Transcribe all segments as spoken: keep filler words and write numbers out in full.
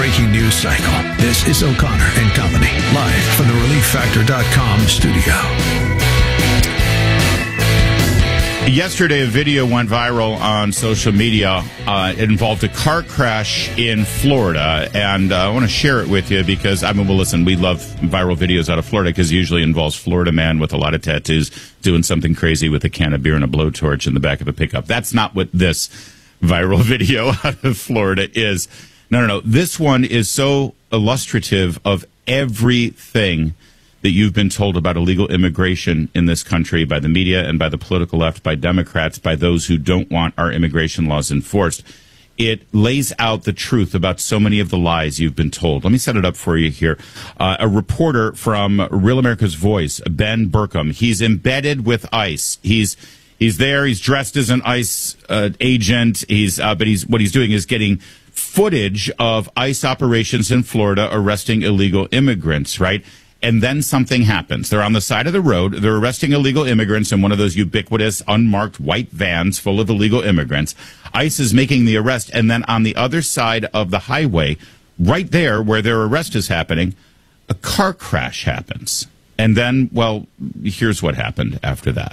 breaking news cycle. This is O'Connor and Company, live from the relief factor dot com studio. Yesterday, a video went viral on social media. Uh, it involved a car crash in Florida, and uh, I want to share it with you because, I mean, well, listen, we love viral videos out of Florida because it usually involves Florida man with a lot of tattoos doing something crazy with a can of beer and a blowtorch in the back of a pickup. That's not what this viral video out of Florida is. No, no, no. This one is so illustrative of everything that you've been told about illegal immigration in this country by the media and by the political left, by Democrats, by those who don't want our immigration laws enforced. It lays out the truth about so many of the lies you've been told. Let me set it up for you here. Uh, a reporter from Real America's Voice, Ben Burkham, he's embedded with ICE. He's he's there. He's dressed as an ICE uh, agent. He's uh, but he's what he's doing is getting footage of ICE operations in Florida arresting illegal immigrants, right? And then something happens. They're on the side of the road. They're arresting illegal immigrants in one of those ubiquitous, unmarked white vans full of illegal immigrants. ICE is making the arrest. And then on the other side of the highway, right there where their arrest is happening, a car crash happens. And then, well, here's what happened after that.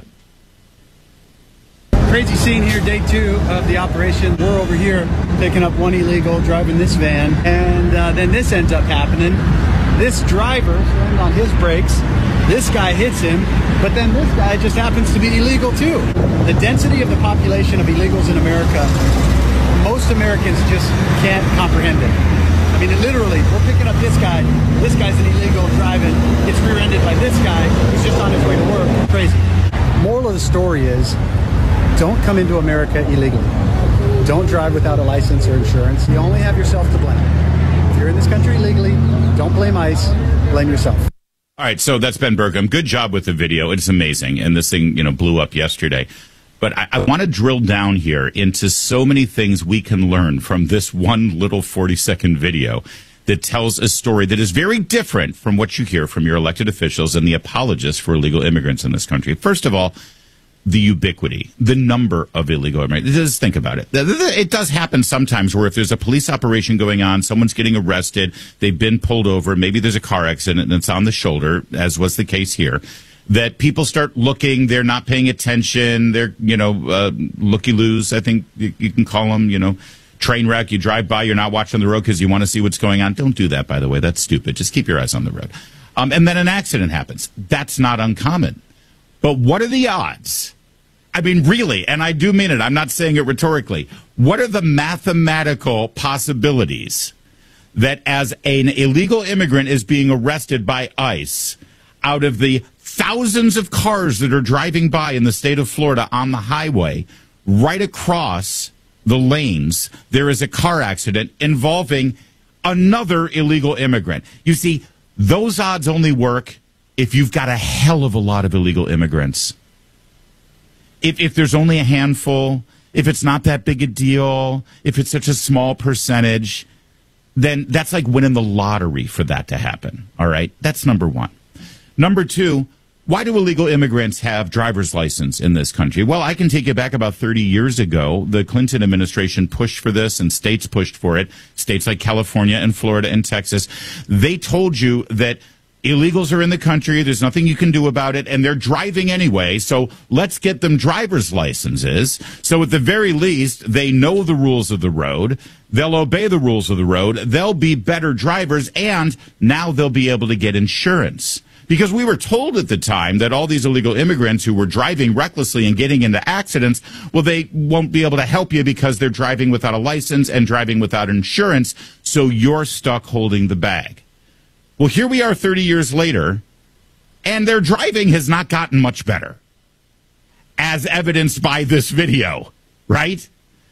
Crazy scene here, day two of the operation. We're over here picking up one illegal, driving this van. And uh, then this ends up happening. This driver slammed on his brakes. This guy hits him, but then this guy just happens to be illegal too. The density of the population of illegals in America, most Americans just can't comprehend it. I mean, literally, we're picking up this guy. This guy's an illegal driving, gets rear-ended by this guy who's just on his way to work. Crazy. Moral of the story is, don't come into America illegally. Don't drive without a license or insurance. You only have yourself to blame. If you're in this country illegally, don't blame ICE, blame yourself. All right, so that's Ben Burkham. Good job with the video. It's amazing. And this thing, you know, blew up yesterday. But I, I want to drill down here into so many things we can learn from this one little forty-second video that tells a story that is very different from what you hear from your elected officials and the apologists for illegal immigrants in this country. First of all, the ubiquity, the number of illegal immigrants. Just think about it. It does happen sometimes where if there's a police operation going on, someone's getting arrested, they've been pulled over, maybe there's a car accident and it's on the shoulder, as was the case here, that people start looking, they're not paying attention, they're, you know, uh, looky-loos, I think you, you can call them, you know, train wreck, you drive by, you're not watching the road because you want to see what's going on. Don't do that, by the way. That's stupid. Just keep your eyes on the road. Um, and then an accident happens. That's not uncommon. But what are the odds? I mean, really, and I do mean it, I'm not saying it rhetorically. What are the mathematical possibilities that as an illegal immigrant is being arrested by ICE, out of the thousands of cars that are driving by in the state of Florida on the highway, right across the lanes, there is a car accident involving another illegal immigrant? You see, those odds only work if you've got a hell of a lot of illegal immigrants. If, if there's only a handful, if it's not that big a deal, if it's such a small percentage, then that's like winning the lottery for that to happen. All right? That's number one. Number two, why do illegal immigrants have driver's license in this country? Well, I can take you back about thirty years ago. The Clinton administration pushed for this and states pushed for it. States like California and Florida and Texas. They told you that illegals are in the country, there's nothing you can do about it, and they're driving anyway, so let's get them driver's licenses. So at the very least, they know the rules of the road, they'll obey the rules of the road, they'll be better drivers, and now they'll be able to get insurance. Because we were told at the time that all these illegal immigrants who were driving recklessly and getting into accidents, well, they won't be able to help you because they're driving without a license and driving without insurance, so you're stuck holding the bag. Well, here we are thirty years later, and their driving has not gotten much better, as evidenced by this video, right?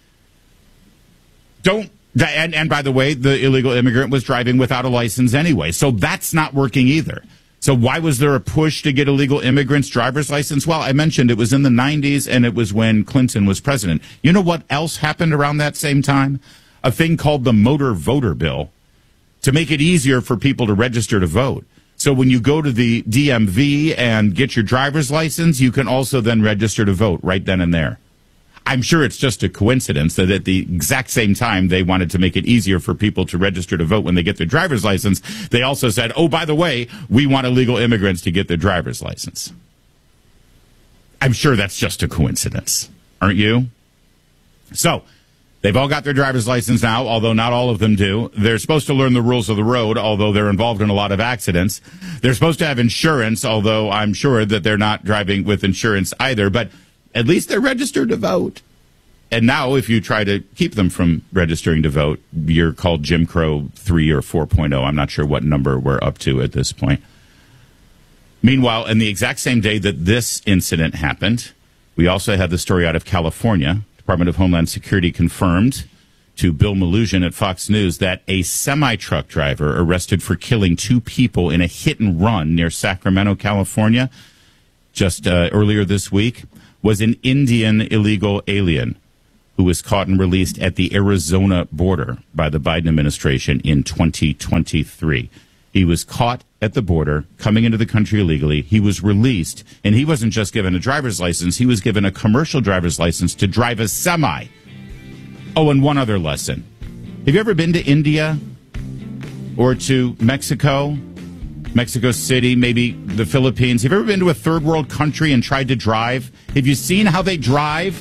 Don't, and, and by the way, the illegal immigrant was driving without a license anyway, so that's not working either. So why was there a push to get illegal immigrants driver's license? Well, I mentioned it was in the nineties, and it was when Clinton was president. You know what else happened around that same time? A thing called the Motor Voter Bill, to make it easier for people to register to vote. So when you go to the D M V and get your driver's license, you can also then register to vote right then and there. I'm sure it's just a coincidence that at the exact same time they wanted to make it easier for people to register to vote when they get their driver's license, they also said, oh, by the way, we want illegal immigrants to get their driver's license. I'm sure that's just a coincidence, aren't you? So, they've all got their driver's license now, although not all of them do. They're supposed to learn the rules of the road, although they're involved in a lot of accidents. They're supposed to have insurance, although I'm sure that they're not driving with insurance either. But at least they're registered to vote. And now if you try to keep them from registering to vote, you're called Jim Crow three or four point oh. I'm not sure what number we're up to at this point. Meanwhile, in the exact same day that this incident happened, we also had the story out of California. Department of Homeland Security confirmed to Bill Malugin at Fox News that a semi-truck driver arrested for killing two people in a hit and run near Sacramento, California, just uh, earlier this week, was an Indian illegal alien who was caught and released at the Arizona border by the Biden administration in twenty twenty-three. He was caught at the border, coming into the country illegally. He was released, and he wasn't just given a driver's license. He was given a commercial driver's license to drive a semi. Oh, and one other lesson. Have you ever been to India or to Mexico, Mexico City, maybe the Philippines? Have you ever been to a third world country and tried to drive? Have you seen how they drive?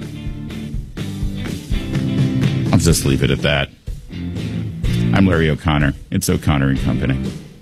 I'll just leave it at that. I'm Larry O'Connor. It's O'Connor and Company.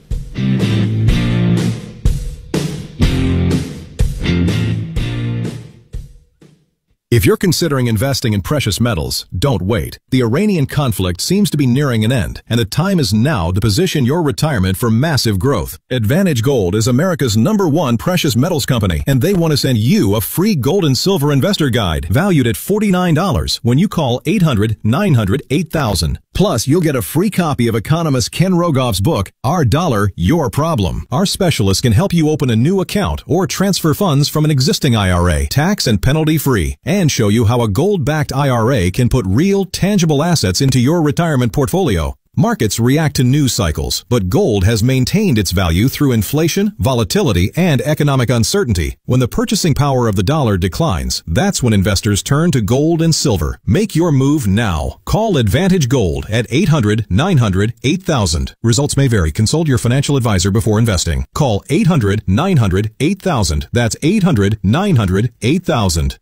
If you're considering investing in precious metals, don't wait. The Iranian conflict seems to be nearing an end, and the time is now to position your retirement for massive growth. Advantage Gold is America's number one precious metals company, and they want to send you a free gold and silver investor guide valued at forty-nine dollars when you call eight hundred, nine hundred, eight thousand. Plus, you'll get a free copy of economist Ken Rogoff's book, Our Dollar, Your Problem. Our specialists can help you open a new account or transfer funds from an existing I R A, tax and penalty free, and show you how a gold-backed I R A can put real, tangible assets into your retirement portfolio. Markets react to news cycles, but gold has maintained its value through inflation, volatility, and economic uncertainty. When the purchasing power of the dollar declines, that's when investors turn to gold and silver. Make your move now. Call Advantage Gold at eight hundred, nine hundred, eight thousand. Results may vary. Consult your financial advisor before investing. Call eight hundred, nine hundred, eight thousand. That's eight hundred, nine hundred, eight thousand.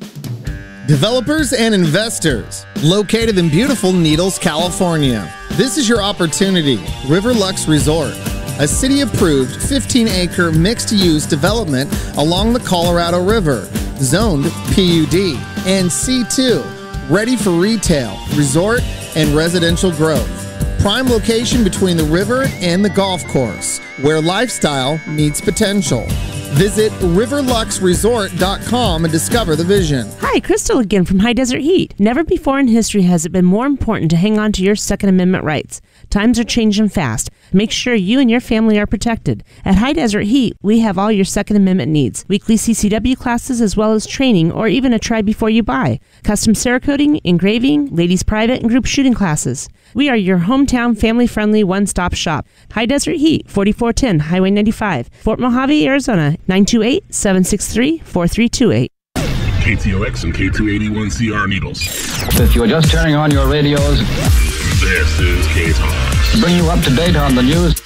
Developers and investors, located in beautiful Needles, California. This is your opportunity. Riverlux Resort, a city-approved fifteen acre mixed-use development along the Colorado River, zoned P U D and C two, ready for retail, resort, and residential growth. Prime location between the river and the golf course, where lifestyle meets potential. Visit riverlux resort dot com and discover the vision. Hi, Crystal again from High Desert Heat. Never before in history has it been more important to hang on to your Second Amendment rights. Times are changing fast. Make sure you and your family are protected. At High Desert Heat, we have all your Second Amendment needs. Weekly C C W classes as well as training or even a try before you buy. Custom Cerakoting, engraving, ladies private and group shooting classes. We are your hometown family-friendly one-stop shop. High Desert Heat, forty-four ten Highway ninety-five, Fort Mojave, Arizona, nine two eight, seven six three, four three two eight. K T O X and K two eighty-one C R Needles. If you are just turning on your radios, this is K-Talks. To bring you up to date on the news.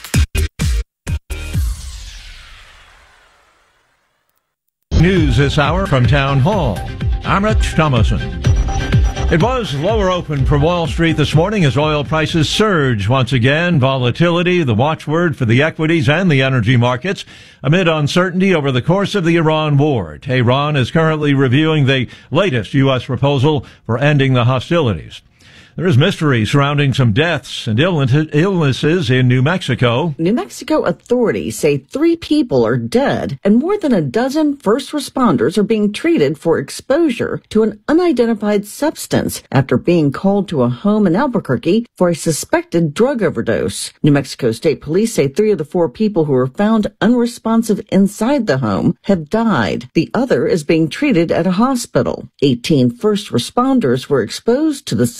News this hour from Town Hall. I'm Rich Thomason. It was lower open for Wall Street this morning as oil prices surge once again. Volatility, the watchword for the equities and the energy markets, amid uncertainty over the course of the Iran war. Tehran is currently reviewing the latest U S proposal for ending the hostilities. There is mystery surrounding some deaths and illnesses in New Mexico. New Mexico authorities say three people are dead and more than a dozen first responders are being treated for exposure to an unidentified substance after being called to a home in Albuquerque for a suspected drug overdose. New Mexico State Police say three of the four people who were found unresponsive inside the home have died. The other is being treated at a hospital. eighteen first responders were exposed to the substance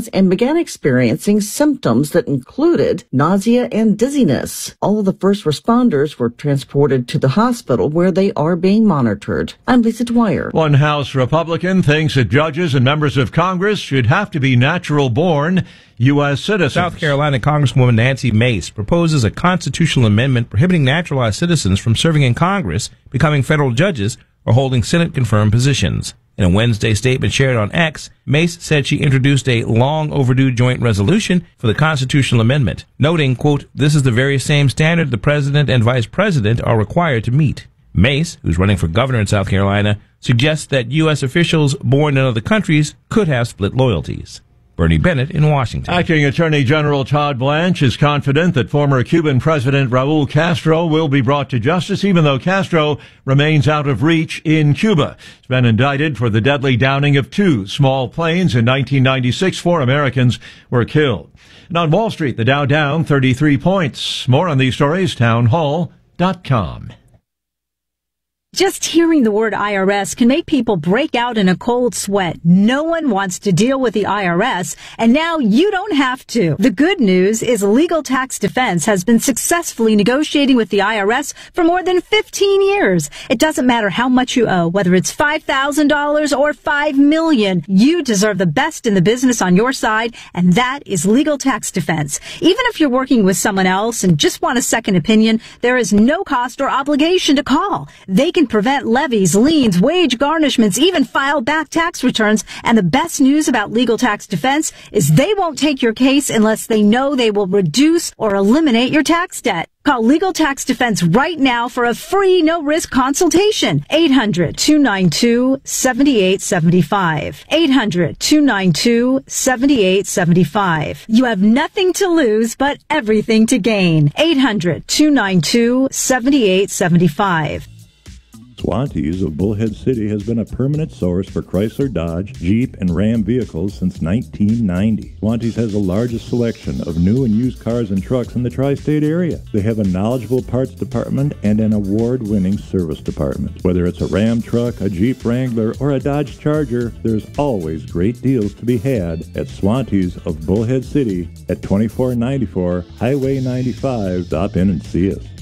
and began experiencing symptoms that included nausea and dizziness. All of the first responders were transported to the hospital where they are being monitored. I'm Lisa Dwyer. One House Republican thinks that judges and members of Congress should have to be natural-born U S citizens. South Carolina Congresswoman Nancy Mace proposes a constitutional amendment prohibiting naturalized citizens from serving in Congress, becoming federal judges, or holding Senate-confirmed positions. In a Wednesday statement shared on X, Mace said she introduced a long overdue joint resolution for the constitutional amendment, noting, quote, "This is the very same standard the president and vice president are required to meet." Mace, who's running for governor in South Carolina, suggests that U S officials born in other countries could have split loyalties. Bernie Bennett in Washington. Acting Attorney General Todd Blanche is confident that former Cuban President Raul Castro will be brought to justice, even though Castro remains out of reach in Cuba. He's been indicted for the deadly downing of two small planes in nineteen ninety-six. Four Americans were killed. And on Wall Street, the Dow down thirty-three points. More on these stories, townhall dot com. Just hearing the word I R S can make people break out in a cold sweat. No one wants to deal with the I R S, and now you don't have to. The good news is Legal Tax Defense has been successfully negotiating with the I R S for more than fifteen years. It doesn't matter how much you owe, whether it's five thousand dollars or five million dollars. You deserve the best in the business on your side, and that is Legal Tax Defense. Even if you're working with someone else and just want a second opinion, there is no cost or obligation to call. They can prevent levies, liens, wage garnishments, even file back tax returns. And the best news about Legal Tax Defense is they won't take your case unless they know they will reduce or eliminate your tax debt. Call Legal Tax Defense right now for a free, no-risk consultation. eight hundred, two nine two, seven eight seven five. eight hundred, two nine two, seven eight seven five. You have nothing to lose, but everything to gain. eight hundred, two nine two, seven eight seven five. Swantees of Bullhead City has been a permanent source for Chrysler, Dodge, Jeep, and Ram vehicles since nineteen ninety. Swantees has the largest selection of new and used cars and trucks in the tri-state area. They have a knowledgeable parts department and an award-winning service department. Whether it's a Ram truck, a Jeep Wrangler, or a Dodge Charger, there's always great deals to be had at Swantees of Bullhead City at twenty-four ninety-four Highway ninety-five. Stop in and see us.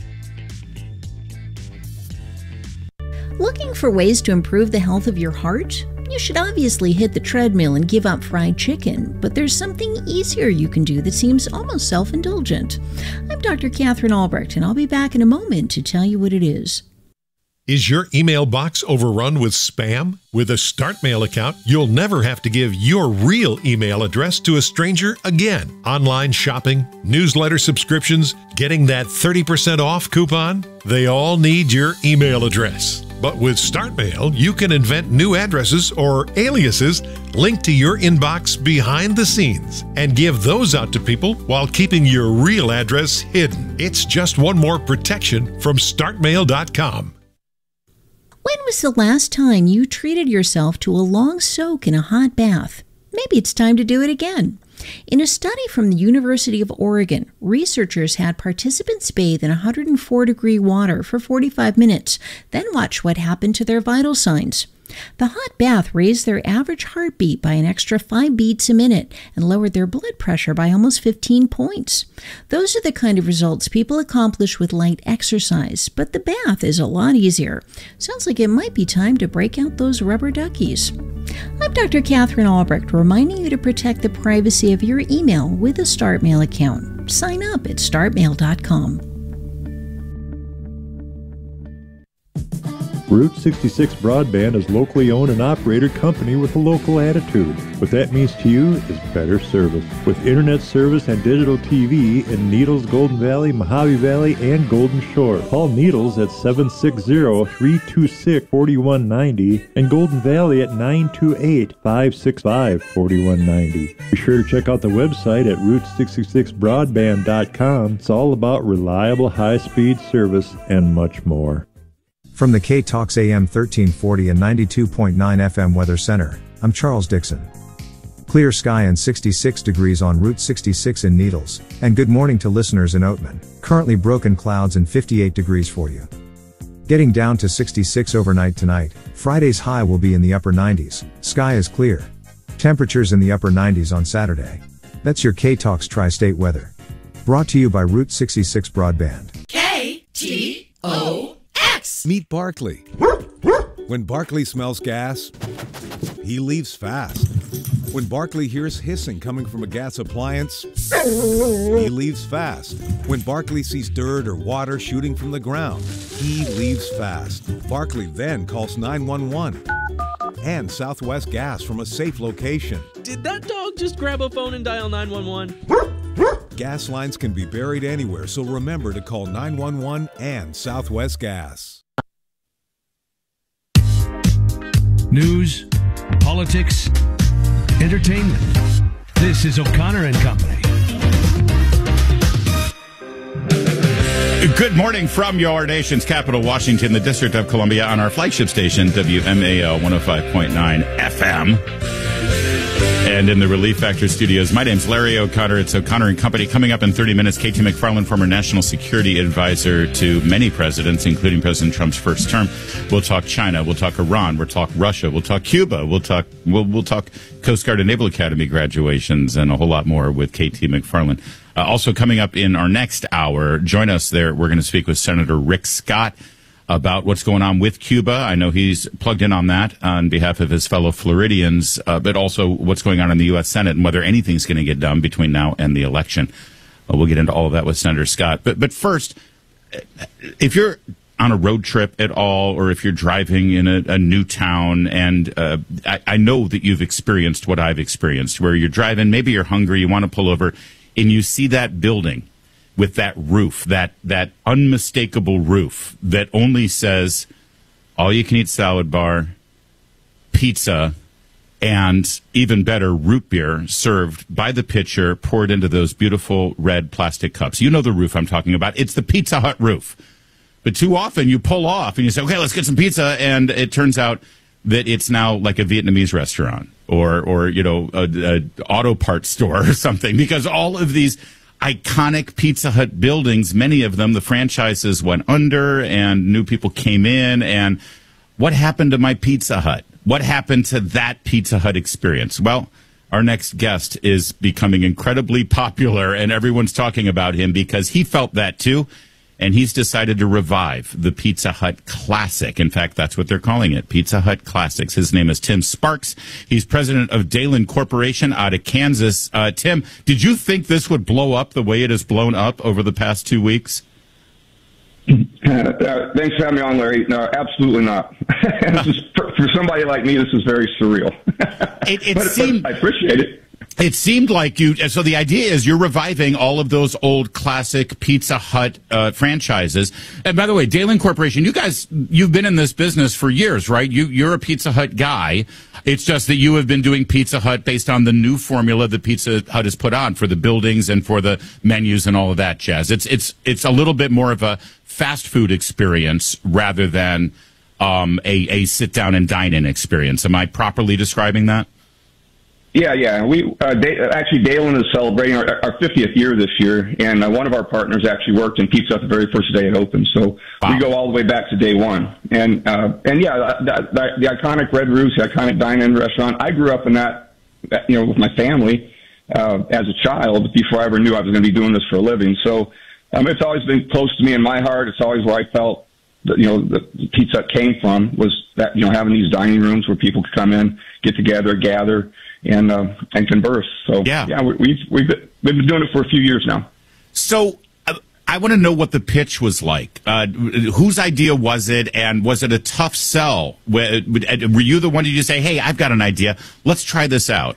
Looking for ways to improve the health of your heart? You should obviously hit the treadmill and give up fried chicken, but there's something easier you can do that seems almost self-indulgent. I'm Doctor Catherine Albrecht, and I'll be back in a moment to tell you what it is. Is your email box overrun with spam? With a StartMail account, you'll never have to give your real email address to a stranger again. Online shopping, newsletter subscriptions, getting that thirty percent off coupon, they all need your email address. But with StartMail, you can invent new addresses or aliases linked to your inbox behind the scenes and give those out to people while keeping your real address hidden. It's just one more protection from start mail dot com. When was the last time you treated yourself to a long soak in a hot bath? Maybe it's time to do it again. In a study from the University of Oregon, researchers had participants bathe in one hundred four degree water for forty-five minutes, then watch what happened to their vital signs. The hot bath raised their average heartbeat by an extra five beats a minute and lowered their blood pressure by almost fifteen points. Those are the kind of results people accomplish with light exercise, but the bath is a lot easier. Sounds like it might be time to break out those rubber duckies. I'm Doctor Catherine Albrecht, reminding you to protect the privacy of your email with a StartMail account. Sign up at start mail dot com. Route sixty-six Broadband is a locally owned and operated company with a local attitude. What that means to you is better service. With internet service and digital T V in Needles, Golden Valley, Mojave Valley, and Golden Shore. Call Needles at seven six zero, three two six, four one nine zero and Golden Valley at nine two eight, five six five, four one nine zero. Be sure to check out the website at route sixty-six broadband dot com. It's all about reliable high-speed service and much more. From the K-Talks A M thirteen forty and ninety-two point nine F M Weather Center, I'm Charles Dixon. Clear sky and sixty-six degrees on Route sixty-six in Needles, and good morning to listeners in Oatman. Currently broken clouds and fifty-eight degrees for you. Getting down to sixty-six overnight tonight, Friday's high will be in the upper nineties, sky is clear. Temperatures in the upper nineties on Saturday. That's your K-Talks Tri-State weather. Brought to you by Route sixty-six Broadband. K T O X. Meet Barkley. When Barkley smells gas, he leaves fast. When Barkley hears hissing coming from a gas appliance, he leaves fast. When Barkley sees dirt or water shooting from the ground, he leaves fast. Barkley then calls nine one one and Southwest Gas from a safe location. Did that dog just grab a phone and dial nine one one? Gas lines can be buried anywhere, so remember to call nine one one and Southwest Gas. News, politics, entertainment. This is O'Connor and Company. Good morning from your nation's capital, Washington, the District of Columbia, on our flagship station, W M A L one oh five point nine F M. And in the Relief Factor studios, my name's Larry O'Connor. It's O'Connor and Company. Coming up in thirty minutes, K T McFarland, former national security advisor to many presidents, including President Trump's first term. We'll talk China. We'll talk Iran. We'll talk Russia. We'll talk Cuba. We'll talk we'll, we'll talk Coast Guard and Naval Academy graduations and a whole lot more with K T McFarland. Uh, also coming up in our next hour, join us there. We're going to speak with Senator Rick Scott about what's going on with Cuba. I know he's plugged in on that on behalf of his fellow Floridians, uh, but also what's going on in the U S Senate and whether anything's going to get done between now and the election. Uh, we'll get into all of that with Senator Scott. But but first, if you're on a road trip at all, or if you're driving in a, a new town, and uh, I, I know that you've experienced what I've experienced, where you're driving, maybe you're hungry, you want to pull over, and you see that building with that roof, that that unmistakable roof that only says all-you-can-eat salad bar, pizza, and even better, root beer served by the pitcher, poured into those beautiful red plastic cups. You know the roof I'm talking about. It's the Pizza Hut roof. But too often you pull off and you say, okay, let's get some pizza, and it turns out that it's now like a Vietnamese restaurant or, or you know, a, a auto parts store or something, because all of these iconic Pizza Hut buildings, many of them, the franchises went under and new people came in. And what happened to my Pizza Hut? What happened to that Pizza Hut experience? Well, our next guest is becoming incredibly popular, and everyone's talking about him because he felt that too. And he's decided to revive the Pizza Hut Classic. In fact, that's what they're calling it, Pizza Hut Classics. His name is Tim Sparks. He's president of Dalen Corporation out of Kansas. Uh, Tim, did you think this would blow up the way it has blown up over the past two weeks? Uh, uh, thanks for having me on, Larry. No, absolutely not. This is, for, for somebody like me, this is very surreal. It, it but, seemed, but I appreciate it. It seemed like you, so the idea is you're reviving all of those old classic Pizza Hut uh, franchises. And by the way, Dalen Corporation, you guys, you've been in this business for years, right? You, you're a Pizza Hut guy. It's just that you have been doing Pizza Hut based on the new formula that Pizza Hut has put on for the buildings and for the menus and all of that jazz. It's, it's, it's a little bit more of a fast food experience rather than um, a, a sit down and dine in experience. Am I properly describing that? Yeah, yeah. We uh, da- actually Dalen is celebrating our, our fiftieth year this year, and uh, one of our partners actually worked in Pizza Hut the very first day it opened. So wow. We go all the way back to day one. And uh, and yeah, that, that, the iconic red roofs, the iconic dine-in restaurant. I grew up in that, that you know, with my family uh, as a child before I ever knew I was going to be doing this for a living. So um, it's always been close to me in my heart. It's always where I felt that, you know, the Pizza Hut came from, was that, you know, having these dining rooms where people could come in, get together, gather, and uh, and converse. So yeah, yeah we, we've we've been, we've been doing it for a few years now. So uh, I want to know what the pitch was like. Uh, whose idea was it, and was it a tough sell? Were you the one to just say, "Hey, I've got an idea. Let's try this out"?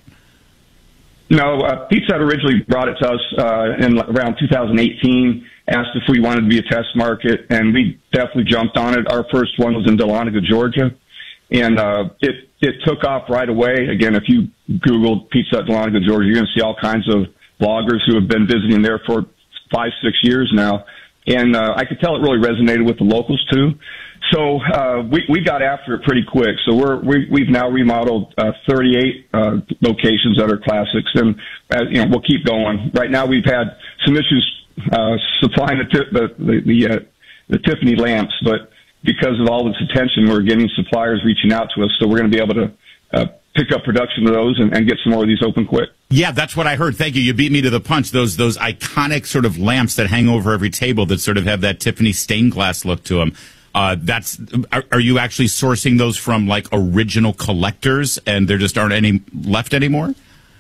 No, uh, Pizza Hut originally brought it to us uh, in around two thousand eighteen. Asked if we wanted to be a test market, and we definitely jumped on it. Our first one was in Dahlonega, Georgia. And uh, it it took off right away. Again, if you Googled Pizza Hut Dahlonega, Georgia, you're going to see all kinds of bloggers who have been visiting there for five, six years now. And uh, I could tell it really resonated with the locals, too. So uh, we, we got after it pretty quick. So we're, we, we've now remodeled uh, thirty-eight uh, locations that are classics. And uh, you know, we'll keep going. Right now we've had some issues uh, supplying the, t- the, the, the, uh, the Tiffany lamps, but because of all this attention, we're getting suppliers reaching out to us, so we're going to be able to uh, pick up production of those and, and get some more of these open quick. Yeah, that's what I heard. Thank you. You beat me to the punch. Those those iconic sort of lamps that hang over every table that sort of have that Tiffany stained glass look to them. Uh, that's are, are you actually sourcing those from like original collectors, and there just aren't any left anymore?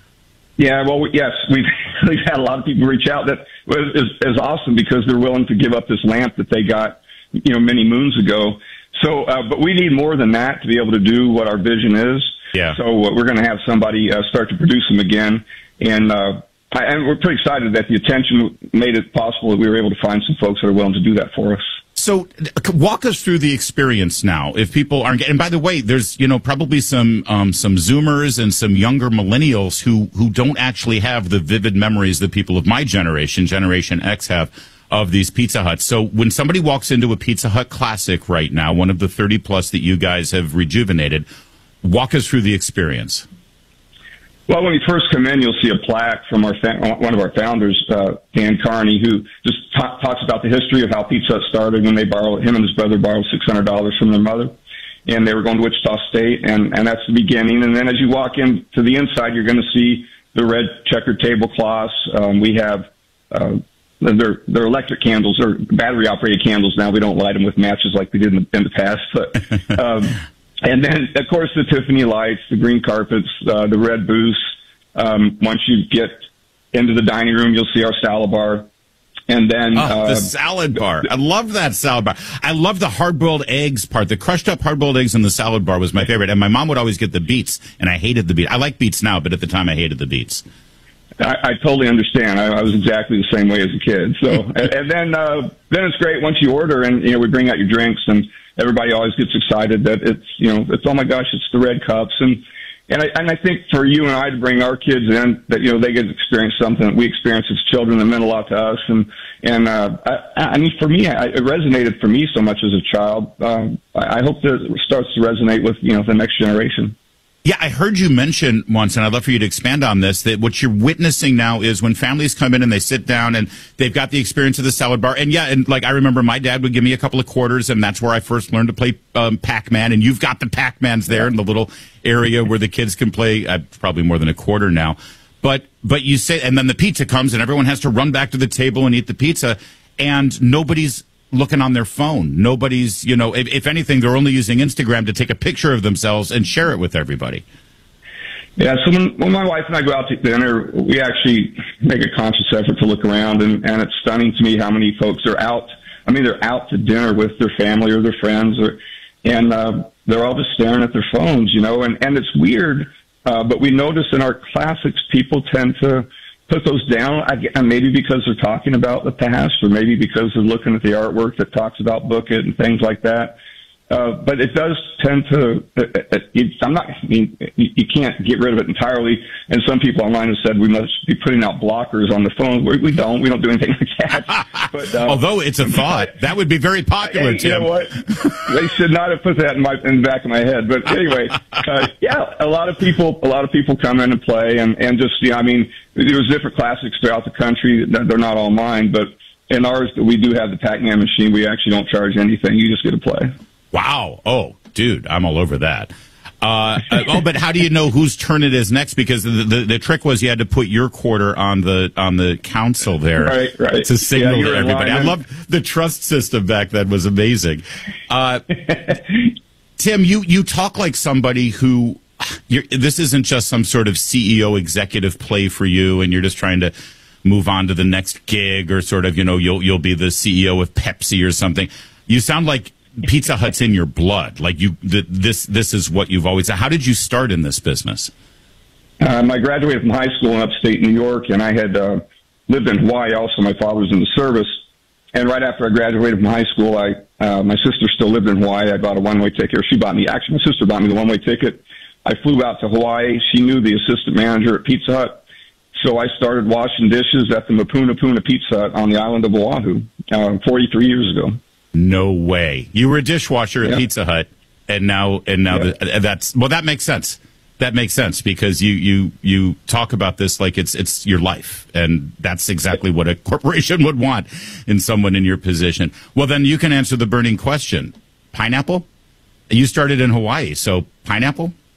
Yeah, well, yes, we've we've had a lot of people reach out that is, is awesome because they're willing to give up this lamp that they got, you know, many moons ago. So, uh, but we need more than that to be able to do what our vision is. Yeah. So uh, we're going to have somebody uh, start to produce them again, and uh, I, and we're pretty excited that the attention made it possible that we were able to find some folks that are willing to do that for us. So walk us through the experience now. If people aren't, and by the way, there's, you know, probably some, um, some Zoomers and some younger millennials who, who don't actually have the vivid memories that people of my generation, Generation X, have of these Pizza Huts. So when somebody walks into a Pizza Hut Classic right now, one of the thirty plus that you guys have rejuvenated, walk us through the experience. Well, when you first come in, you'll see a plaque from our fa- one of our founders, uh, Dan Carney, who just t- talks about the history of how Pizza Hut started when they borrowed, him and his brother borrowed six hundred dollars from their mother. And they were going to Wichita State, and, and that's the beginning. And then as you walk into the inside, you're going to see the red checkered tablecloths. Um, we have, uh, they're, they're electric candles, or battery operated candles now. We don't light them with matches like we did in the, in the past, but, um, and then, of course, the Tiffany lights, the green carpets, uh, the red booths. Um, once you get into the dining room, you'll see our salad bar. And then oh, uh, the salad bar. I love that salad bar. I love the hard-boiled eggs part. The crushed-up hard-boiled eggs in the salad bar was my favorite. And my mom would always get the beets, and I hated the beets. I like beets now, but at the time I hated the beets. I, I totally understand. I, I was exactly the same way as a kid. So, and, and then uh, then it's great once you order, and you know we bring out your drinks, and everybody always gets excited that it's, you know, it's, oh my gosh, it's the red cups. And, and I, and I think for you and I to bring our kids in, that, you know, they get to experience something that we experienced as children that meant a lot to us. And, and, uh, I, I mean, for me, I, it resonated for me so much as a child. Um, I, I hope that it starts to resonate with, you know, the next generation. Yeah, I heard you mention once, and I'd love for you to expand on this, that what you're witnessing now is when families come in and they sit down and they've got the experience of the salad bar. And yeah, and like I remember my dad would give me a couple of quarters, and that's where I first learned to play um, Pac-Man. And you've got the Pac-Mans there in the little area where the kids can play, uh, probably more than a quarter now. But, but you say, and then the pizza comes and everyone has to run back to the table and eat the pizza, and nobody's looking on their phone. Nobody's, you know, if, if anything, they're only using Instagram to take a picture of themselves and share it with everybody. Yeah, so when, when my wife and I go out to dinner, we actually make a conscious effort to look around, and, and it's stunning to me how many folks are out. I mean, they're out to dinner with their family or their friends, or, and uh, they're all just staring at their phones, you know, and, and it's weird, uh, but we notice in our classics, people tend to put those down, and maybe because they're talking about the past, or maybe because they're looking at the artwork that talks about Book It and things like that. Uh, but it does tend to, uh, it, I'm not, I mean, you, you can't get rid of it entirely. And some people online have said we must be putting out blockers on the phone. We, we don't. We don't do anything like that. But, uh, although it's a thought, that would be very popular, and, you Tim. know what? They should not have put that in my in the back of my head. But anyway, uh, yeah, a lot of people, a lot of people come in and play, and and just, you know, I mean, there's different classics throughout the country. They're not all mine, but in ours, we do have the Pac-Man machine. We actually don't charge anything. You just get to play. Wow. Oh, dude, I'm all over that. Uh, uh, oh, but how do you know whose turn it is next? Because the, the the trick was you had to put your quarter on the on the console there, right? Right. To signal yeah, to everybody. I love the trust system back then. Was amazing. Uh, Tim, you you talk like somebody who you're, this isn't just some sort of C E O executive play for you, and you're just trying to move on to the next gig, or sort of, you know, you'll you'll be the C E O of Pepsi or something. You sound like Pizza Hut's in your blood. Like you, th- this, this is what you've always. How did you start in this business? Um, I graduated from high school in upstate New York, and I had uh, lived in Hawaii. Also, my father was in the service. And right after I graduated from high school, I uh, my sister still lived in Hawaii. I bought a one-way ticket, or she bought me. Actually, my sister bought me the one-way ticket. I flew out to Hawaii. She knew the assistant manager at Pizza Hut, so I started washing dishes at the Mapuna Puna Pizza Hut on the island of Oahu, uh, forty-three years ago. No way. You were a dishwasher at yeah. Pizza Hut, and now and now yeah. the, that's well. That makes sense. That makes sense because you you you talk about this like it's it's your life, and that's exactly what a corporation would want in someone in your position. Well, then you can answer the burning question: pineapple. You started in Hawaii, so pineapple.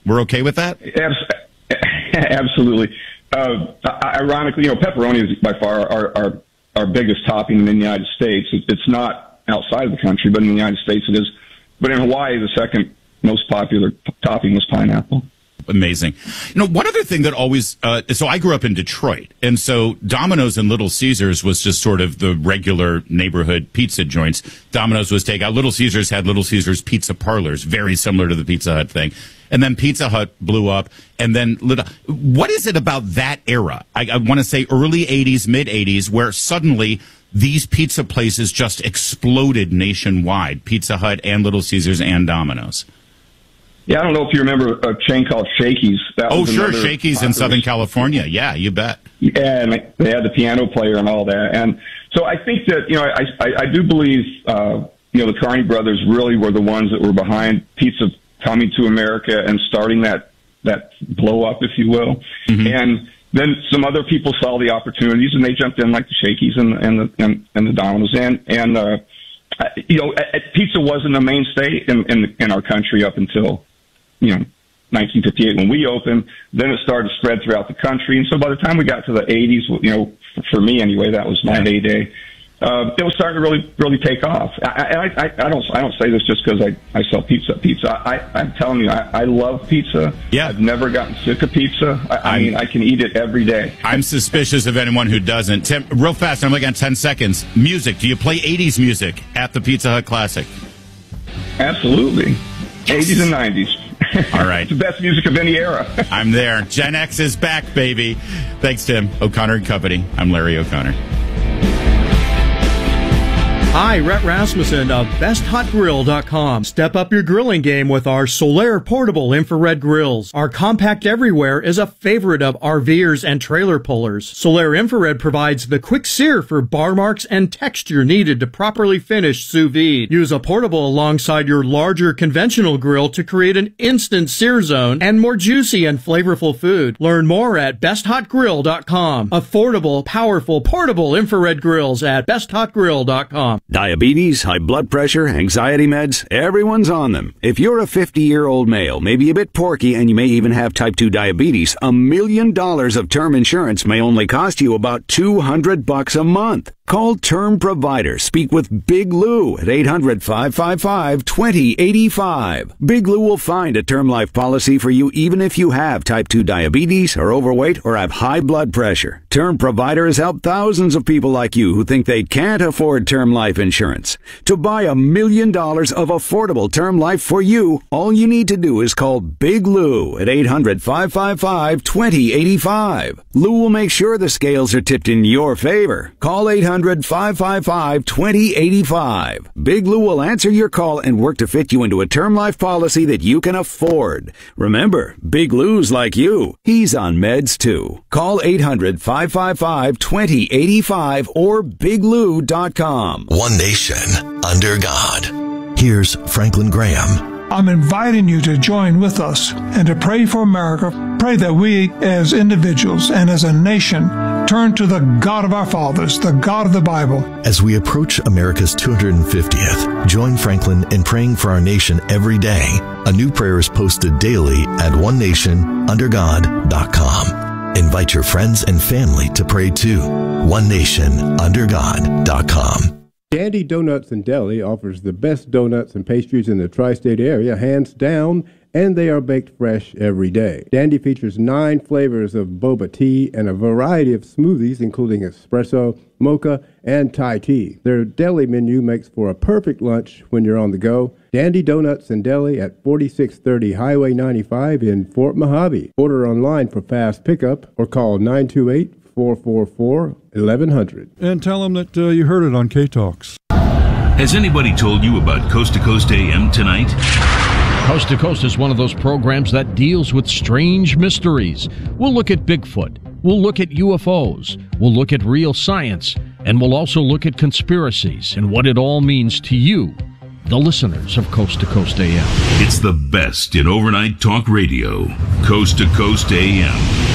We're okay with that? Absolutely. Uh, ironically, you know, pepperoni is by far our, our, our biggest topping in the United States. It's not outside of the country, but in the United States it is. But in Hawaii, the second most popular p- topping was pineapple. Amazing. You know, one other thing that always, uh, so I grew up in Detroit, and so Domino's and Little Caesars was just sort of the regular neighborhood pizza joints. Domino's was takeout. Little Caesars had Little Caesars pizza parlors, very similar to the Pizza Hut thing. And then Pizza Hut blew up. And then, little, what is it about that era? I, I want to say early eighties, mid eighties, where suddenly these pizza places just exploded nationwide. Pizza Hut and Little Caesars and Domino's. Yeah, I don't know if you remember a chain called Shakey's. That oh, was sure, Shakey's in Southern California. Yeah, you bet. Yeah, and they had the piano player and all that. And so I think that, you know, I, I, I do believe, uh, you know, the Carney brothers really were the ones that were behind pizza coming to America and starting that, that blow up, if you will. Mm-hmm. And then some other people saw the opportunities and they jumped in, like the Shakey's and, and the, and, and the Domino's. And, and, uh, you know, pizza wasn't a mainstay in, in, in our country up until, you know, nineteen fifty-eight when we opened. Then it started to spread throughout the country. And so by the time we got to the eighties, you know, for me anyway, that was my heyday. Uh, it was starting to really, really take off. I, I, I don't, I don't say this just because I, I sell pizza. Pizza. I, I'm telling you, I, I love pizza. Yeah. I've never gotten sick of pizza. I, I mean, I can eat it every day. I'm suspicious of anyone who doesn't. Tim, real fast, I'm looking at ten seconds. Music. Do you play eighties music at the Pizza Hut Classic? Absolutely. Yes. eighties and nineties. All right. It's the best music of any era. I'm there. Gen X is back, baby. Thanks, Tim. O'Connor and Company. I'm Larry O'Connor. Hi, Rhett Rasmussen of best hot grill dot com. Step up your grilling game with our Solaire portable infrared grills. Our compact everywhere is a favorite of RVers and trailer pullers. Solaire infrared provides the quick sear for bar marks and texture needed to properly finish sous vide. Use a portable alongside your larger conventional grill to create an instant sear zone and more juicy and flavorful food. Learn more at best hot grill dot com. Affordable, powerful, portable infrared grills at best hot grill dot com. Diabetes, high blood pressure, anxiety meds, everyone's on them. If you're a fifty-year-old male, maybe a bit porky, and you may even have type two diabetes, a million dollars of term insurance may only cost you about two hundred bucks a month. Call Term Provider. Speak with Big Lou at eight hundred, five five five, two zero eight five. Big Lou will find a term life policy for you even if you have type two diabetes, are overweight, or have high blood pressure. Term Provider has helped thousands of people like you who think they can't afford term life insurance. To buy a million dollars of affordable term life for you, all you need to do is call Big Lou at eight hundred, five five five, two zero eight five. Lou will make sure the scales are tipped in your favor. Call eight hundred, five five five, two zero eight five. Big Lou will answer your call and work to fit you into a term life policy that you can afford. Remember, Big Lou's like you. He's on meds too. Call eight hundred, five five five, two zero eight five or big lou dot com. One nation under God. Here's Franklin Graham. I'm inviting you to join with us and to pray for America. Pray that we as individuals and as a nation turn to the God of our fathers, the God of the Bible. As we approach America's two hundred fiftieth, join Franklin in praying for our nation every day. A new prayer is posted daily at one nation under god dot com. Invite your friends and family to pray too. one nation under god dot com. Dandy Donuts and Deli offers the best donuts and pastries in the tri-state area, hands down, and they are baked fresh every day. Dandy features nine flavors of boba tea and a variety of smoothies, including espresso, mocha, and Thai tea. Their deli menu makes for a perfect lunch when you're on the go. Dandy Donuts and Deli at forty-six thirty Highway ninety-five in Fort Mojave. Order online for fast pickup or call nine two eight, four four four, eleven hundred. And tell them that uh, you heard it on K-Talks. Has anybody told you about Coast to Coast A M tonight? Coast to Coast is one of those programs that deals with strange mysteries. We'll look at Bigfoot. We'll look at U F Os. We'll look at real science. And we'll also look at conspiracies and what it all means to you, the listeners of Coast to Coast A M. It's the best in overnight talk radio. Coast to Coast A M.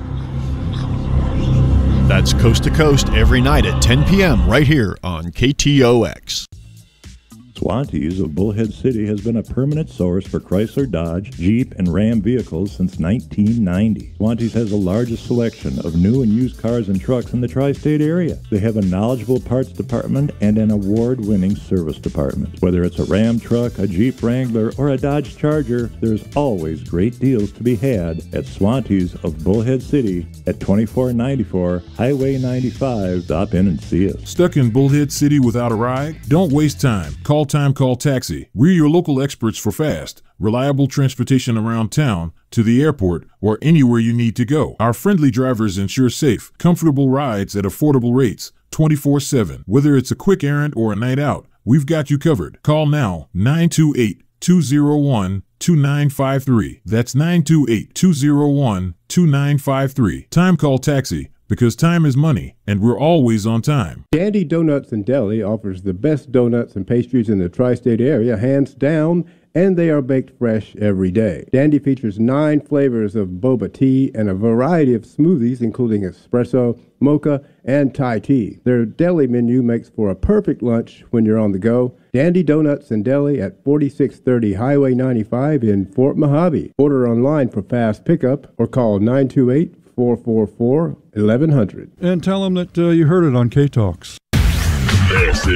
That's Coast to Coast every night at ten p.m. right here on K T O X. Swantees of Bullhead City has been a permanent source for Chrysler, Dodge, Jeep, and Ram vehicles since nineteen ninety. Swantees has the largest selection of new and used cars and trucks in the tri-state area. They have a knowledgeable parts department and an award-winning service department. Whether it's a Ram truck, a Jeep Wrangler, or a Dodge Charger, there's always great deals to be had at Swantees of Bullhead City at twenty-four ninety-four Highway ninety-five. Stop in and see us. Stuck in Bullhead City without a ride? Don't waste time. Call Time Call Taxi. We're your local experts for fast, reliable transportation around town, to the airport, or anywhere you need to go. Our friendly drivers ensure safe, comfortable rides at affordable rates, twenty-four seven. Whether it's a quick errand or a night out, we've got you covered. Call now, nine two eight, two zero one, two nine five three. That's nine two eight, two zero one, two nine five three. Time Call Taxi, because time is money, and we're always on time. Dandy Donuts and Deli offers the best donuts and pastries in the tri-state area, hands down, and they are baked fresh every day. Dandy features nine flavors of boba tea and a variety of smoothies, including espresso, mocha, and Thai tea. Their deli menu makes for a perfect lunch when you're on the go. Dandy Donuts and Deli at forty-six thirty Highway ninety-five in Fort Mojave. Order online for fast pickup or call nine two eight, four four four, eleven hundred. And tell them that uh, you heard it on K-Talks. This